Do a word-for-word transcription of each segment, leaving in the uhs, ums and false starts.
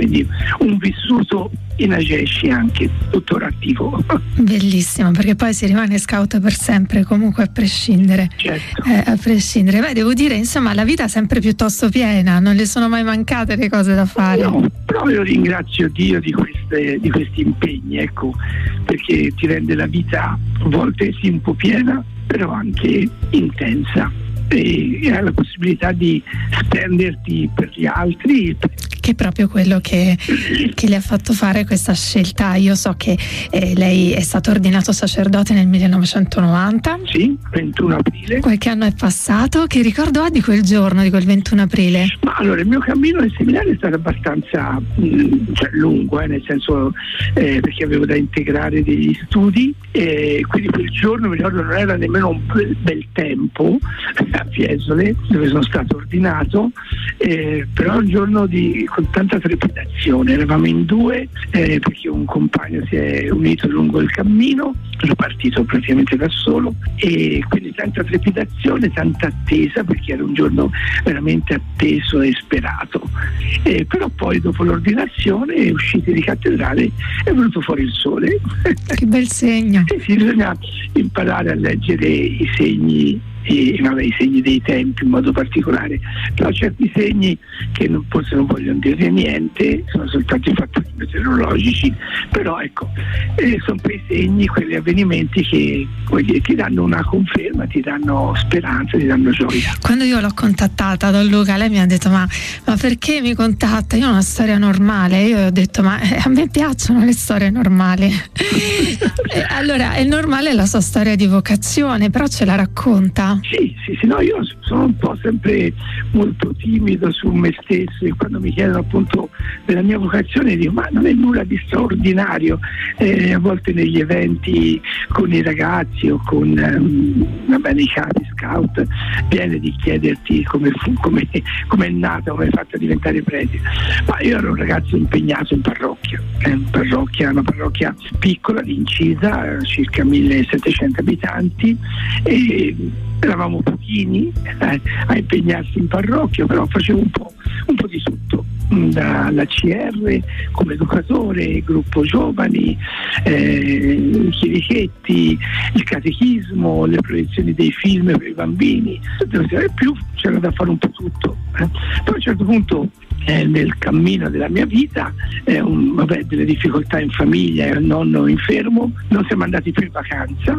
quindi un vissuto in Agesci anche, tuttora attivo. Bellissimo, perché poi si rimane scout per sempre, comunque a prescindere. Certo. Eh, a prescindere. Beh, devo dire, insomma, la vita è sempre piuttosto piena, non le sono mai mancate le cose da fare. No, però io ringrazio Dio di, queste, di questi impegni, ecco, perché ti rende la vita a volte sì un po' piena, però anche intensa, e hai la possibilità di spenderti per gli altri. Che è proprio quello che, che le ha fatto fare questa scelta. Io so che eh, lei è stato ordinato sacerdote nel millenovecentonovanta. Sì, ventuno aprile. Qualche anno è passato. Che ricordo ha di quel giorno, di quel ventuno aprile? Ma allora, il mio cammino nel seminario è stato abbastanza mh, cioè, lungo, eh, nel senso eh, perché avevo da integrare degli studi, e quindi quel giorno, mi ricordo, non era nemmeno un bel, bel tempo a Fiesole, dove sono stato ordinato, eh, però un giorno di con tanta trepidazione. Eravamo in due, eh, perché un compagno si è unito lungo il cammino, ero partito praticamente da solo, e quindi tanta trepidazione, tanta attesa, perché era un giorno veramente atteso e sperato. Eh, però poi dopo l'ordinazione, usciti di cattedrale, è venuto fuori il sole. Che bel segno. Eh sì, bisogna imparare a leggere i segni, e vabbè, i segni dei tempi in modo particolare, però certi segni che non, forse non vogliono dire niente, sono soltanto i fattori meteorologici, però ecco, eh, sono quei segni, quegli avvenimenti che dire, ti danno una conferma, ti danno speranza, ti danno gioia. Quando io l'ho contattata, Don Luca, lei mi ha detto ma, ma perché mi contatta? Io ho una storia normale. Io ho detto ma eh, a me piacciono le storie normali. eh, allora è normale la sua storia di vocazione, però ce la racconta? Sì, sì, sì, no, io sono un po' sempre molto timido su me stesso, e quando mi chiedono appunto della mia vocazione dico ma non è nulla di straordinario. Eh, a volte negli eventi con i ragazzi o con um, vabbè, i capi scout viene di chiederti come fu, come è nata, come hai fatto a diventare prete. Ma io ero un ragazzo impegnato in parrocchia, eh, in parrocchia, una parrocchia piccola di Incisa, circa millesettecento abitanti, e eravamo pochini eh, a impegnarsi in parrocchia, però facevo un po', un po' di tutto, dalla C R come educatore, gruppo giovani, eh, chierichetti, il catechismo, le proiezioni dei film per i bambini, e più c'era da fare un po' tutto. Eh. Poi a un certo punto eh, nel cammino della mia vita, eh, un, vabbè, delle difficoltà in famiglia, il nonno infermo, non siamo andati più in vacanza.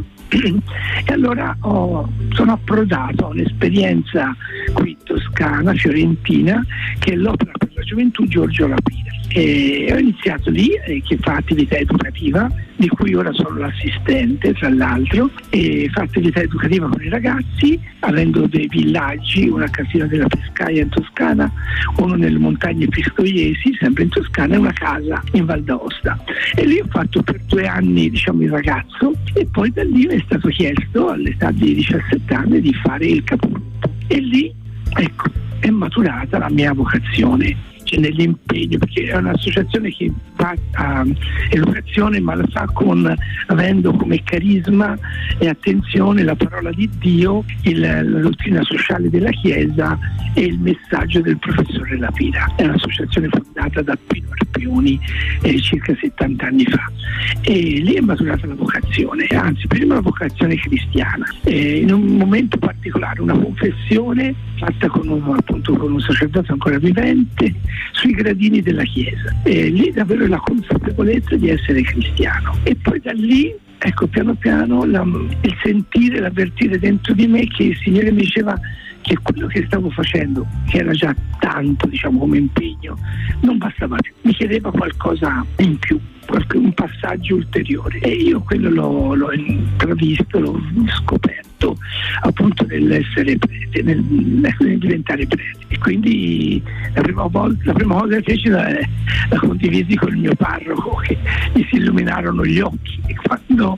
E allora ho, sono approdato a un'esperienza qui in Toscana, fiorentina, che è l'Opera per la Gioventù Giorgio Lapide. E ho iniziato lì, eh, che fa attività educativa, di cui ora sono l'assistente tra l'altro, e fa attività educativa con i ragazzi, avendo dei villaggi, una a Casina della Pescaia in Toscana, uno nelle montagne pistoiesi, sempre in Toscana, e una casa in Val d'Aosta. E lì ho fatto per due anni, diciamo, il ragazzo, e poi da lì mi è stato chiesto all'età di diciassette anni di fare il capogruppo, e lì, ecco, è maturata la mia vocazione, cioè nell'impegno, perché è un'associazione che fa a educazione, ma la fa con, avendo come carisma e attenzione la parola di Dio, il, la dottrina sociale della Chiesa e il messaggio del professore Lapida. È un'associazione fondata da Pino Arpioni eh, circa settanta anni fa, e lì è maturata la vocazione, anzi prima la vocazione cristiana, eh, in un momento particolare, una confessione fatta con un, appunto, con un sacerdote ancora vivente sui gradini della Chiesa, e lì davvero la consapevolezza di essere cristiano. E poi da lì, ecco, piano piano la, il sentire, l'avvertire dentro di me che il Signore mi diceva che quello che stavo facendo, che era già tanto, diciamo, come impegno, non bastava più, mi chiedeva qualcosa in più, qualche, un passaggio ulteriore, e io quello l'ho, l'ho intravisto, l'ho scoperto appunto nell'essere prete, nel, nel diventare prete. E quindi la prima volta, la prima cosa che feci la, la condivisi con il mio parroco, che mi si illuminarono gli occhi quando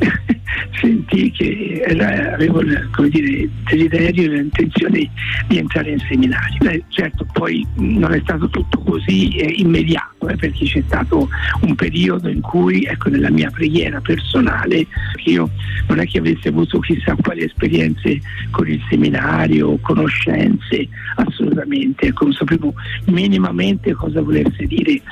sentì che era, avevo, come dire, il desiderio e l'intenzione di entrare in seminario. Beh, certo, poi non è stato tutto così eh, immediato, eh, perché c'è stato un periodo in cui, ecco, nella mia preghiera personale, io non è che avessi avuto chissà quali esperienze con il seminario, conoscenze, assolutamente, ecco, non sapevo minimamente cosa volesse dire